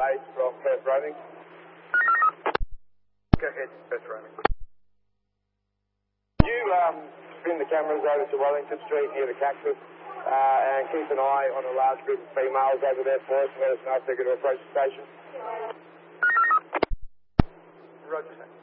base from Perth Roaming. Go ahead, Perth Roaming. You spin the cameras over to Wellington Street near the Cactus and keep an eye on a large group of females over there for us and let us know if they're going to approach the station. Roger, sir.